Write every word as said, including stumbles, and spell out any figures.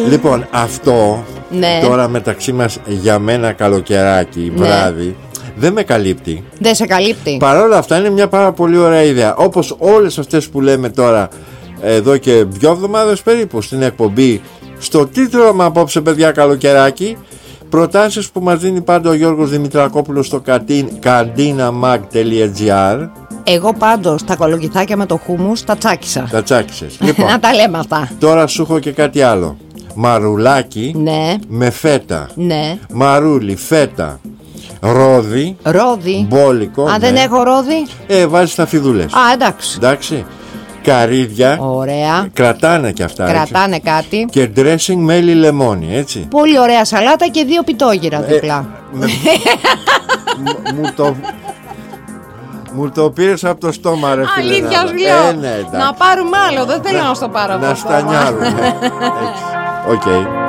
Λοιπόν, αυτό ναι. τώρα μεταξύ μας για μένα καλοκαιράκι, ναι. βράδυ, δεν με καλύπτει. Δεν σε καλύπτει. Παρ' όλα αυτά είναι μια πάρα πολύ ωραία ιδέα. Όπως όλες αυτές που λέμε τώρα εδώ και δύο εβδομάδες περίπου στην εκπομπή, στο τίτλο με απόψε παιδιά καλοκαιράκι, προτάσεις που μας δίνει πάντα ο Γιώργος Δημητρακόπουλος στο καντίναμag τελεία gr. Εγώ πάντως τα κολοκυθάκια με το χούμους τα τσάκισα. Τα τσάκισες. Λοιπόν, να τα λέμε αυτά. Τώρα σου έχω και κάτι άλλο. Μαρουλάκι, ναι. με φέτα, ναι. Μαρούλι, φέτα, ρόδι, ρόδι. μπόλικο. Αν ναι. δεν έχω ρόδι, ε, βάζεις τα φιδούλες. Α, εντάξει. Εντάξει. Καρύδια. Ωραία. Κρατάνε και αυτά. Κρατάνε έτσι. κάτι. Και dressing μέλι λεμόνι, έτσι. Πολύ ωραία σαλάτα και δύο πιτόγυρα ε, διπλά. Με... μου το... Μου το πήρες από το στόμα, ρε φίλε. Αλήθεια σου λέω. Ε, ναι, να πάρουμε άλλο, δεν θέλω να, να στο πάρω. Να στανιάρουμε. Οκ. Okay.